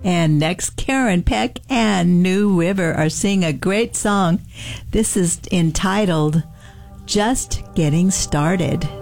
And next, Karen Peck and New River are singing a great song. This is entitled Just Getting Started.